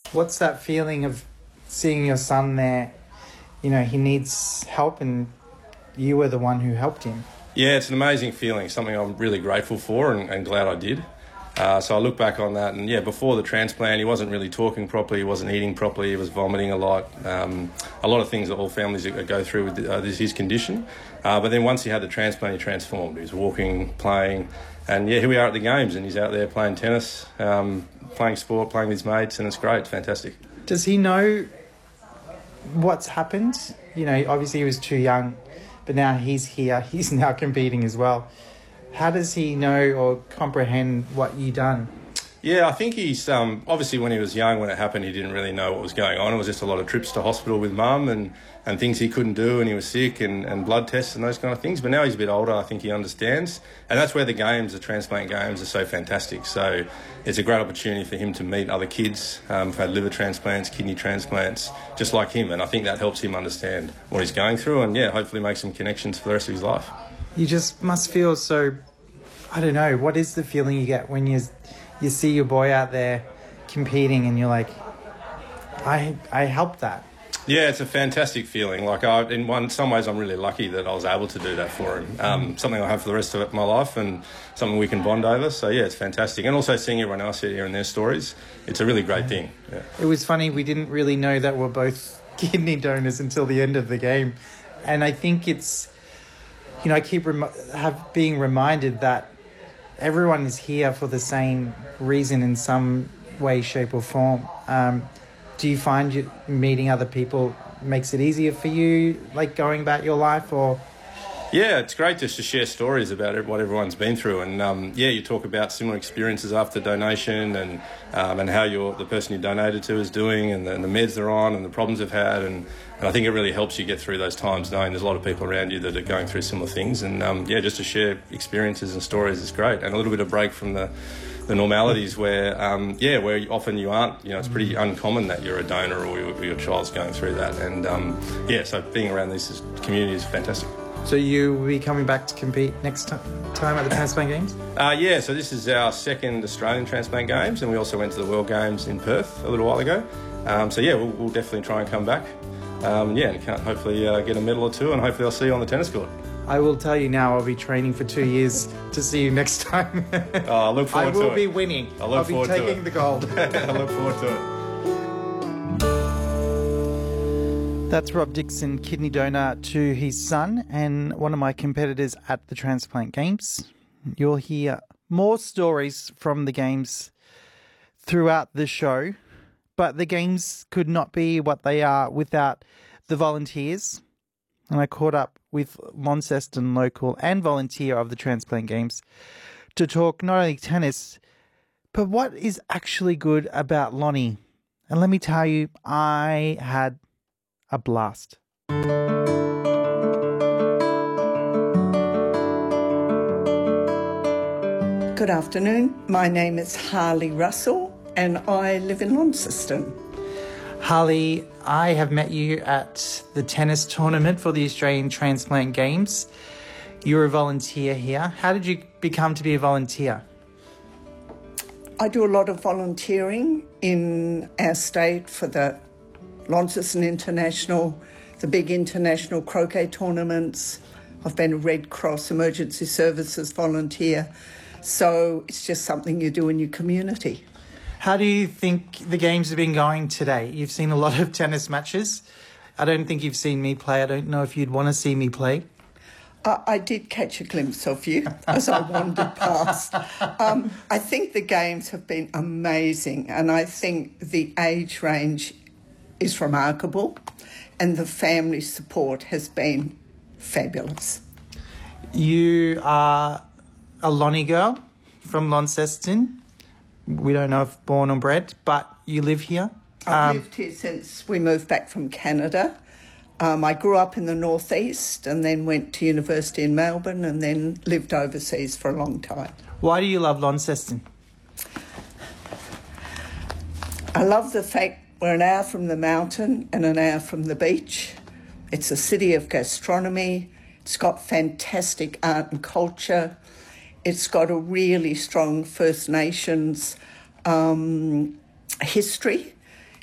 What's that feeling of seeing your son there? You know, he needs help and you were the one who helped him. Yeah, it's an amazing feeling, something I'm really grateful for and glad I did. So I look back on that and, before the transplant, he wasn't really talking properly, he wasn't eating properly, he was vomiting a lot of things that all families go through with his condition. But then once he had the transplant, he transformed. He was walking, playing, and here we are at the games and he's out there playing tennis, playing sport, playing with his mates, and it's great, it's fantastic. Does he know what's happened? You know, obviously he was too young, but now he's here, he's now competing as well. How does he know or comprehend what you done? Yeah, I think he's obviously when he was young, when it happened, he didn't really know what was going on. It was just a lot of trips to hospital with mum and things he couldn't do, and he was sick and blood tests and those kind of things. But now he's a bit older, I think he understands. And that's where the transplant games are so fantastic. So it's a great opportunity for him to meet other kids who've had liver transplants, kidney transplants, just like him. And I think that helps him understand what he's going through and, hopefully make some connections for the rest of his life. You just must feel so, I don't know, what is the feeling you get when you see your boy out there competing and you're like, I helped that? Yeah, it's a fantastic feeling. Like, in some ways, I'm really lucky that I was able to do that for him. Something I have for the rest of my life and something we can bond over. So, it's fantastic. And also seeing everyone else here and their stories, it's a really great thing. Yeah. It was funny, we didn't really know that we're both kidney donors until the end of the game. And I think it's, I keep being reminded that everyone is here for the same reason in some way, shape or form. Do you find meeting other people makes it easier for you, like going about your life, or? Yeah, it's great just to share stories about what everyone's been through, and you talk about similar experiences after donation, and how the person you donated to is doing, and the meds they're on, and the problems they've had, and I think it really helps you get through those times, knowing there's a lot of people around you that are going through similar things, and just to share experiences and stories is great, and a little bit of break from the normalities where often you aren't. It's pretty uncommon that you're a donor or your child's going through that, and so being around this community is fantastic. So you will be coming back to compete next time at the Transplant Games? So this is our second Australian Transplant Games, and we also went to the World Games in Perth a little while ago. We'll definitely try and come back. And hopefully get a medal or two, and hopefully I'll see you on the tennis court. I will tell you now, I'll be training for 2 years to see you next time. I look forward to it. I will be winning. I'll be taking the gold. I look forward to it. That's Rob Dixon, kidney donor to his son and one of my competitors at the Transplant Games. You'll hear more stories from the games throughout the show, but the games could not be what they are without the volunteers. And I caught up with Launceston local and volunteer of the Transplant Games to talk not only tennis, but what is actually good about Lonnie. And let me tell you, I had a blast. Good afternoon. My name is Harley Russell and I live in Launceston. Harley, I have met you at the tennis tournament for the Australian Transplant Games. You're a volunteer here. How did you become to be a volunteer? I do a lot of volunteering in our state for the Launceston International, the big international croquet tournaments. I've been a Red Cross Emergency Services volunteer. So it's just something you do in your community. How do you think the games have been going today? You've seen a lot of tennis matches. I don't think you've seen me play. I don't know if you'd want to see me play. I did catch a glimpse of you as I wandered past. I think the games have been amazing, and I think the age range is remarkable, and the family support has been fabulous. You are a Lonnie girl from Launceston. We don't know if born or bred, but you live here. I've lived here since we moved back from Canada. I grew up in the northeast and then went to university in Melbourne and then lived overseas for a long time. Why do you love Launceston? I love the fact we're an hour from the mountain and an hour from the beach. It's a city of gastronomy. It's got fantastic art and culture. It's got a really strong First Nations history.